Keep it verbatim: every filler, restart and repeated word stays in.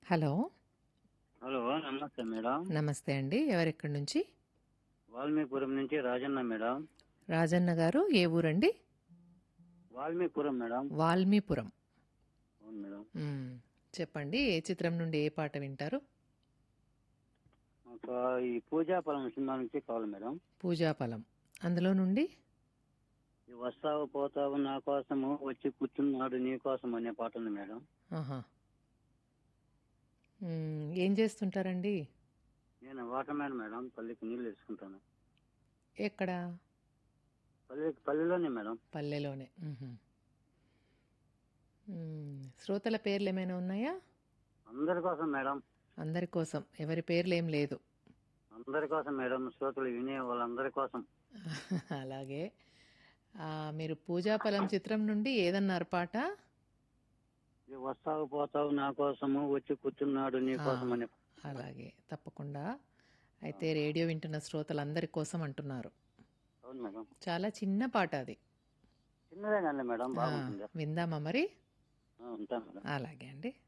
Hello. Hello నమస్తే madam. నమస్తే అండి. ఎవరెక్కడి నుంచి? వాల్మీపురం నుంచి రాజన్న మేడం. రాజన్న గారు ఏ ఊరండి? వాల్మీపురం మేడం. వాల్మీపురం. అవును మేడం. మ్మ్. చెప్పండి, ఏ చిత్రం నుండి ఏ పాట వింటారు? ఒక ఈ పూజాఫలం సినిమా నుంచి కావాలి మేడం. పూజాఫలం అందులో నుండి ఈ వస్తావు పోతావు నా కోసము వచ్చి కూర్చున్నాడు నీ కోసం అనే పాట ఉంది మేడం. ఆహా. మ్మ్. ఏం చేస్తుంటారండి? నేను వాటర్ మ్యాన్ మేడం. పల్లికి నీళ్ళు వేసుకుంటాను. ఎక్కడ? పల్లి పల్లెలోనే మేడం. పల్లెలోనే. మ్హూ. మ్మ్. శ్రోతల పేర్లు ఏమైనా ఉన్నాయా? అందరి కోసం మేడం. అందరి కోసం. ఎవరి పేర్లు ఏం లేదు. అందరి కోసం మేడం. శ్రోతలు వినే వాళ్ళందరి కోసం. అలాగే. ఆ, మీరు పూజాఫలం చిత్రం నుండి ఏదన్నారు పాట? ఈ వస్తావు పోతావు నా కోసము వచ్చి కూర్చున్నాడు నీ ఆ, కోసం అనే అలాగే, తప్పకుండా. అయితే రేడియో వింటున్న శ్రోతలందరి కోసం అంటున్నారు. అవును మేడం. చాలా చిన్న పాట అది. చిన్నదే కానీ మేడం ఆ, బాగుంటుంది. విందామా మరి? ఉంటాను మేడం. అలాగే అండి.